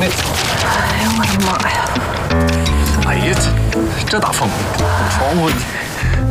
那， 哎呀，我的妈呀！ 哎呀，这大风，窗户